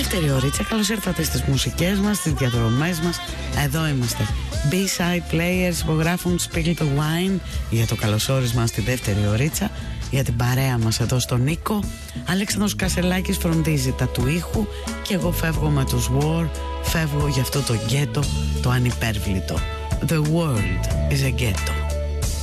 Δεύτερη ωρίτσα, καλώς ήρθατε στις μουσικές μας, στις διαδρομές μας. Εδώ είμαστε. B-side players υπογράφουν Spill the Wine για το καλωσόρισμα στη δεύτερη ωρίτσα, για την παρέα μας εδώ στον Νίκο. Αλέξανδρος Κασελάκης φροντίζει τα του ήχου και εγώ φεύγω με τους War, φεύγω για αυτό το γκέτο το ανυπέρβλητο. The world is a ghetto.